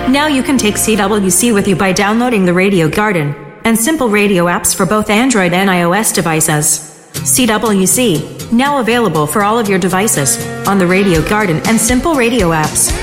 Now you can take CWC with you by downloading the Radio Garden and Simple Radio apps for both Android and iOS devices. CWC, now available for all of your devices on the Radio Garden and Simple Radio apps.